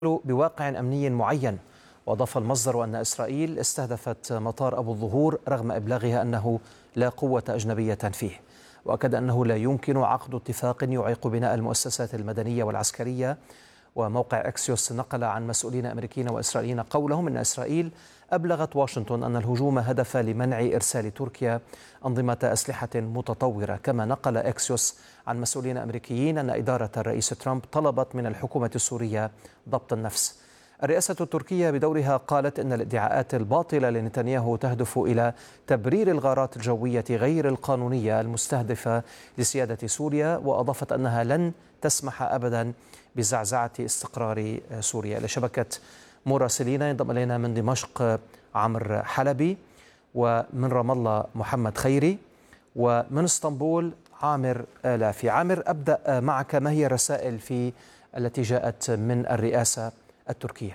بواقع أمني معين. وأضاف المصدر أن إسرائيل استهدفت مطار أبو الظهور رغم إبلاغها أنه لا قوة أجنبية فيه، وأكد أنه لا يمكن عقد اتفاق يعيق بناء المؤسسات المدنية والعسكرية. وموقع أكسيوس نقل عن مسؤولين أمريكيين وإسرائيليين قولهم أن إسرائيل أبلغت واشنطن أن الهجوم هدف لمنع إرسال تركيا أنظمة أسلحة متطورة. كما نقل أكسيوس عن مسؤولين أمريكيين أن إدارة الرئيس ترامب طلبت من الحكومة السورية ضبط النفس. الرئاسة التركية بدورها قالت إن الادعاءات الباطلة لنتنياهو تهدف إلى تبرير الغارات الجوية غير القانونية المستهدفة لسيادة سوريا، وأضافت أنها لن تسمح أبدا بزعزعة استقرار سوريا. لشبكة مراسلين ينضم إلينا من دمشق عمرو حلبي، ومن رام الله محمد خيري، ومن اسطنبول عامر آلافي. عامر، أبدأ معك، ما هي الرسائل التي جاءت من الرئاسة التركية؟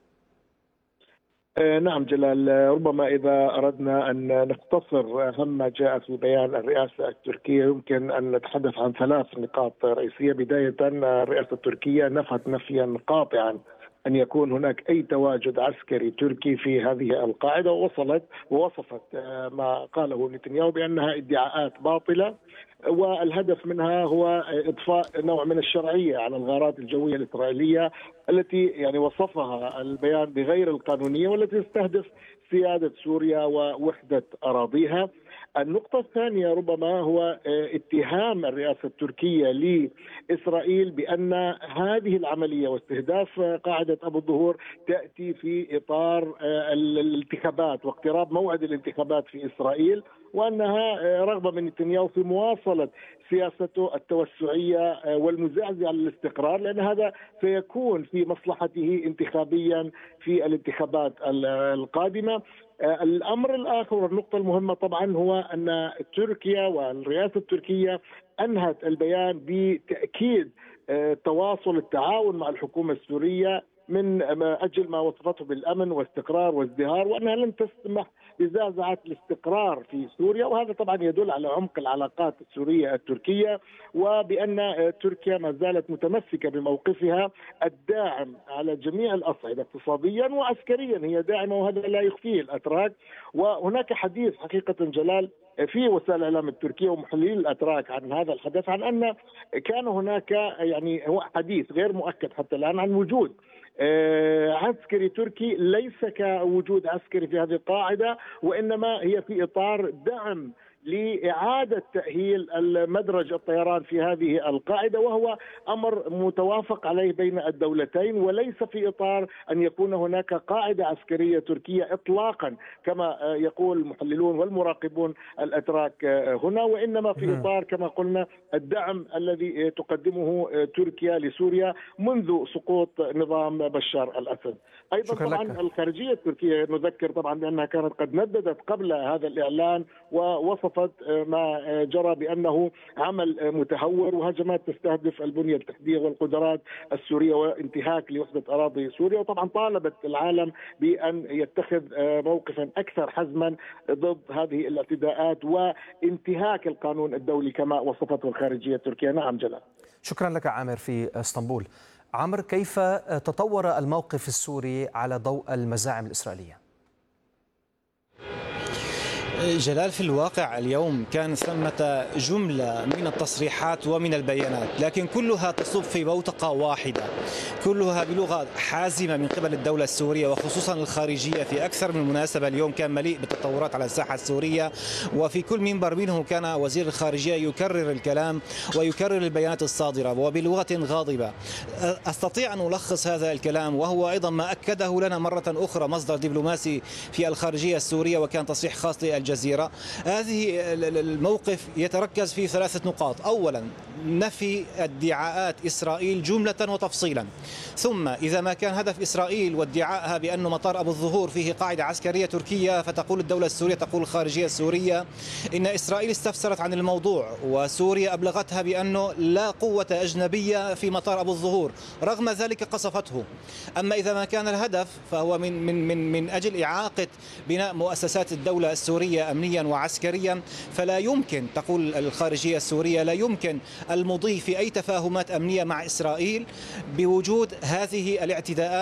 نعم جلال، ربما إذا أردنا أن نختصر أهم ما جاء في بيان الرئاسة التركية يمكن أن نتحدث عن 3 نقاط رئيسية. بداية، الرئاسة التركية نفت نفيا قاطعا أن يكون هناك أي تواجد عسكري تركي في هذه القاعدة، ووصفت ما قاله نتنياهو بأنها ادعاءات باطلة، والهدف منها هو إضفاء نوع من الشرعية على الغارات الجوية الإسرائيلية التي وصفها البيان بغير القانونية، والتي تستهدف سيادة سوريا ووحدة أراضيها. النقطة الثانية ربما هو اتهام الرئاسة التركية لإسرائيل بأن هذه العملية واستهداف قاعدة أبو الظهور تأتي في إطار الانتخابات واقتراب موعد الانتخابات في إسرائيل، وأنها رغبة من نتنياهو في مواصلة سياسته التوسعية والمزعزعة للاستقرار، لأن هذا سيكون في مصلحته انتخابيا في الانتخابات القادمة. الأمر الآخر والنقطة المهمة طبعا هو أن تركيا والرئاسة التركية أنهت البيان بتأكيد تواصل التعاون مع الحكومة السورية من أجل ما وصفته بالأمن واستقرار وازدهار، وأنها لن تسمح بزعزعة الاستقرار في سوريا. وهذا طبعا يدل على عمق العلاقات السورية التركية، وبأن تركيا ما زالت متمسكة بموقفها الداعم على جميع الأصعدة، اقتصاديا وعسكريا هي داعمة، وهذا لا يخفيه الأتراك. وهناك حديث حقيقة جلال في وسائل الإعلام التركية ومحللين الأتراك عن هذا الحدث، عن أن كان هناك هو حديث غير مؤكد حتى الآن عن وجود عسكري تركي، ليس كوجود عسكري في هذه القاعدة، وإنما هي في إطار دعم لإعادة تأهيل المدرج الطيران في هذه القاعدة، وهو أمر متوافق عليه بين الدولتين، وليس في إطار أن يكون هناك قاعدة عسكرية تركية إطلاقا كما يقول المحللون والمراقبون الأتراك هنا، وإنما في إطار كما قلنا الدعم الذي تقدمه تركيا لسوريا منذ سقوط نظام بشار الأسد. أيضا طبعا الخارجية التركية نذكر طبعا بأنها كانت قد نددت قبل هذا الإعلان ووصفت ما جرى بأنه عمل متهور وهجمات تستهدف البنية التحتية والقدرات السورية وانتهاك لوحدة أراضي سوريا. وطبعا طالبت العالم بأن يتخذ موقفا أكثر حزما ضد هذه الاعتداءات وانتهاك القانون الدولي كما وصفته الخارجية التركية. نعم جلال. شكرا لك عامر في اسطنبول. عمرو، كيف تطور الموقف السوري على ضوء المزاعم الإسرائيلية؟ جلال، في الواقع اليوم كان ثمة جملة من التصريحات ومن البيانات، لكن كلها تصب في بوتقة واحدة، كلها بلغة حازمة من قبل الدولة السورية وخصوصا الخارجية. في أكثر من مناسبة اليوم كان مليء بالتطورات على الساحة السورية، وفي كل منبر منه كان وزير الخارجية يكرر الكلام ويكرر البيانات الصادرة وبلغة غاضبة. أستطيع أن ألخص هذا الكلام، وهو أيضا ما أكده لنا مرة أخرى مصدر دبلوماسي في الخارجية السورية، وكان تصريح خاص الجزيرة. هذه الموقف يتركز في 3 نقاط. أولا، نفي ادعاءات إسرائيل جملة وتفصيلا، ثم إذا ما كان هدف إسرائيل وادعائها بأن مطار أبو الظهور فيه قاعدة عسكرية تركية، فتقول الدولة السورية، تقول الخارجية السورية إن إسرائيل استفسرت عن الموضوع وسوريا أبلغتها بأنه لا قوة أجنبية في مطار أبو الظهور، رغم ذلك قصفته. أما إذا ما كان الهدف فهو من أجل إعاقة بناء مؤسسات الدولة السورية أمنيا وعسكريا، فلا يمكن، تقول الخارجية السورية، لا يمكن المضي في أي تفاهمات أمنية مع إسرائيل بوجود هذه الاعتداءات